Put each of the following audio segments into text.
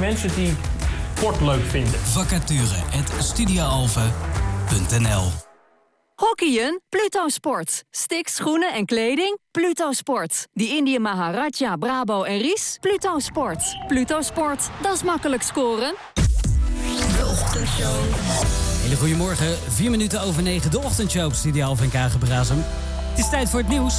mensen die sport leuk vinden. Vacature@studioalphen.nl. Hockeyen? Pluto Sport. Sticks, schoenen en kleding? Pluto Sport. Die Indië Maharaja, Brabo en Ries? Pluto Sport. Pluto Sport, dat is makkelijk scoren. De Ochtendshow. Hele goedemorgen, 4 minuten over 9. De Ochtendshow op Studio Alphen en Kagenbrazem. Het is tijd voor het nieuws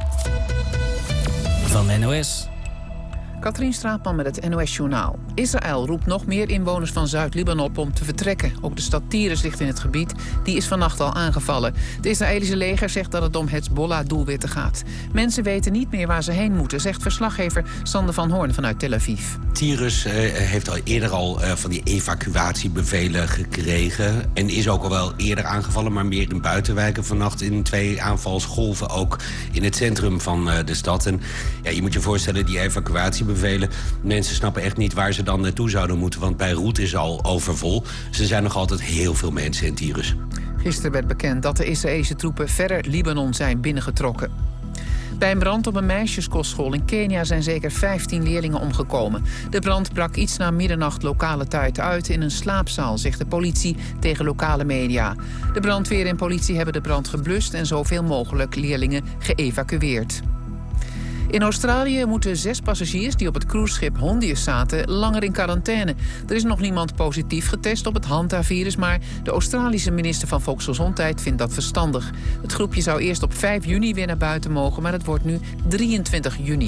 van de NOS. Katrien Straatman met het NOS-journaal. Israël roept nog meer inwoners van Zuid-Libanon op om te vertrekken. Ook de stad Tyres ligt in het gebied. Die is vannacht al aangevallen. Het Israëlische leger zegt dat het om Hezbollah-doelwitten gaat. Mensen weten niet meer waar ze heen moeten, zegt verslaggever Sander van Hoorn vanuit Tel Aviv. Tyres heeft al eerder van die evacuatiebevelen gekregen. En is ook al wel eerder aangevallen, maar meer in buitenwijken. Vannacht in 2 aanvalsgolven ook in het centrum van de stad. En ja, je moet je voorstellen, die evacuatiebevelen, mensen snappen echt niet waar ze dan naartoe zouden moeten. Want Beirut is al overvol. Dus er zijn nog altijd heel veel mensen in Tyres. Gisteren werd bekend dat de Israëlische troepen verder Libanon zijn binnengetrokken. Bij een brand op een meisjeskostschool in Kenia zijn zeker 15 leerlingen omgekomen. De brand brak iets na middernacht lokale tijd uit in een slaapzaal, zegt de politie tegen lokale media. De brandweer en politie hebben de brand geblust en zoveel mogelijk leerlingen geëvacueerd. In Australië moeten 6 passagiers die op het cruiseschip Hondius zaten langer in quarantaine. Er is nog niemand positief getest op het Hanta-virus, maar de Australische minister van Volksgezondheid vindt dat verstandig. Het groepje zou eerst op 5 juni weer naar buiten mogen, maar het wordt nu 23 juni.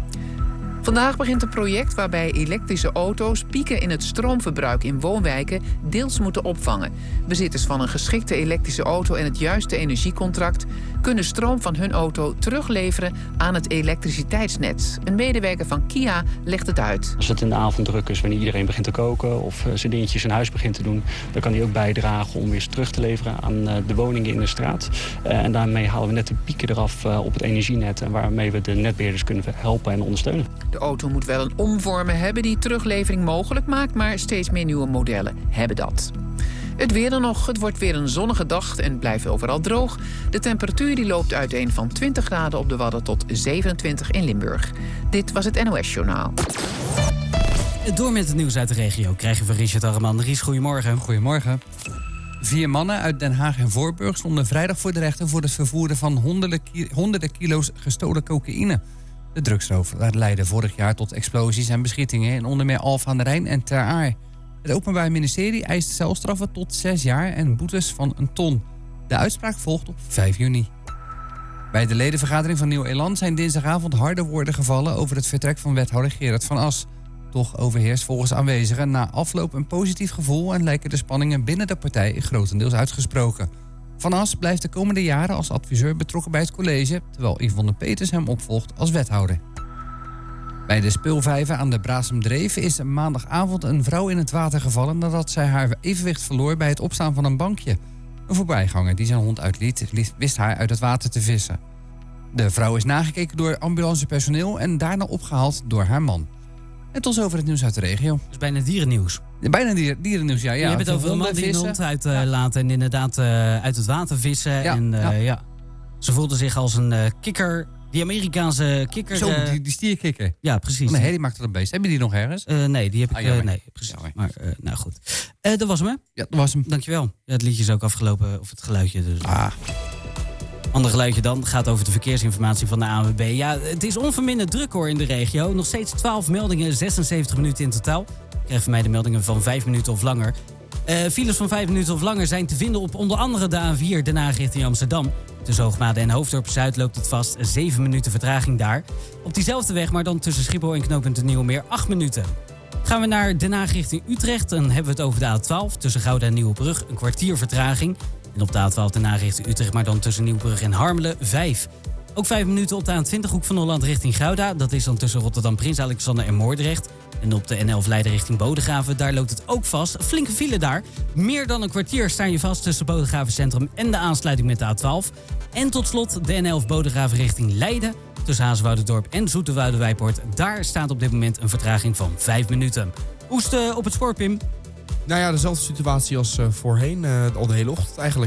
Vandaag begint een project waarbij elektrische auto's pieken in het stroomverbruik in woonwijken deels moeten opvangen. Bezitters van een geschikte elektrische auto en het juiste energiecontract kunnen stroom van hun auto terugleveren aan het elektriciteitsnet. Een medewerker van Kia legt het uit. Als het in de avond druk is, wanneer iedereen begint te koken of zijn dingetjes in huis begint te doen, dan kan hij ook bijdragen om weer terug te leveren aan de woningen in de straat. En daarmee halen we net de pieken eraf op het energienet en waarmee we de netbeheerders kunnen helpen en ondersteunen. De auto moet wel een omvormer hebben die teruglevering mogelijk maakt, maar steeds meer nieuwe modellen hebben dat. Het weer dan nog. Het wordt weer een zonnige dag en blijft overal droog. De temperatuur die loopt uiteen van 20 graden op de Wadden tot 27 in Limburg. Dit was het NOS-journaal. Door met het nieuws uit de regio krijgen we Richard Arman. Ries, goedemorgen. Goedemorgen. 4 mannen uit Den Haag en Voorburg stonden vrijdag voor de rechter voor het vervoeren van honderden kilo's gestolen cocaïne. De drugsroof leidde vorig jaar tot explosies en beschietingen in onder meer Alphen aan de Rijn en Ter Aar. Het Openbaar Ministerie eist celstraffen tot 6 jaar en boetes van 1 ton. De uitspraak volgt op 5 juni. Bij de ledenvergadering van Nieuw Elan zijn dinsdagavond harde woorden gevallen over het vertrek van wethouder Gerard van As. Toch overheerst volgens aanwezigen na afloop een positief gevoel en lijken de spanningen binnen de partij grotendeels uitgesproken. Van As blijft de komende jaren als adviseur betrokken bij het college, terwijl Yvonne Peters hem opvolgt als wethouder. Bij de speelvijver aan de Braassumdreef is maandagavond een vrouw in het water gevallen nadat zij haar evenwicht verloor bij het opstaan van een bankje. Een voorbijganger die zijn hond uitliet, wist haar uit het water te vissen. De vrouw is nagekeken door ambulancepersoneel en daarna opgehaald door haar man. En tot zover het nieuws uit de regio. Dus bijna dierennieuws. Bijna dierennieuws, ja. Je hebt het over een man die een hond uitlaat en inderdaad uit het water vissen. Ja, en ze voelde zich als een kikker. Die Amerikaanse kikker. Zo, die stierkikker. Ja, precies. Nee, die maakt er een beest. Heb je die nog ergens? Nee, die heb ik. Nee, precies. Maar nou goed. Dat was hem, hè? Ja, dat was hem. Dankjewel. Ja, het liedje is ook afgelopen, of het geluidje. Dus. Ander geluidje dan gaat over de verkeersinformatie van de ANWB. Ja, het is onverminderd druk hoor in de regio. Nog steeds 12 meldingen, 76 minuten in totaal. Ik krijg van mij de meldingen van 5 minuten of langer. Files van 5 minuten of langer zijn te vinden op onder andere de A4 Den Haag richting Amsterdam. Tussen Hoogmade en Hoofddorp Zuid loopt het vast. 7 minuten vertraging daar. Op diezelfde weg, maar dan tussen Schiphol en knooppunt de Nieuwe Meer 8 minuten. Gaan we naar Den Haag richting Utrecht, dan hebben we het over de A12. Tussen Gouda en Nieuwebrug een kwartier vertraging. En op de A12 Den Haag richting Utrecht, maar dan tussen Nieuwebrug en Harmelen 5. Ook 5 minuten op de A20 Hoek van Holland richting Gouda. Dat is dan tussen Rotterdam, Prins Alexander en Moordrecht. En op de N11 Leiden richting Bodegraven, daar loopt het ook vast. Flinke file daar. Meer dan een kwartier staan je vast tussen Bodegraven Centrum en de aansluiting met de A12. En tot slot de N11 Bodegraven richting Leiden. Tussen Hazenwouderdorp en Zoeterwoude-Wijpoort. Daar staat op dit moment een vertraging van 5 minuten. Hoe is het op het spoor, Pim? Nou ja, dezelfde situatie als voorheen. Al de hele ochtend eigenlijk.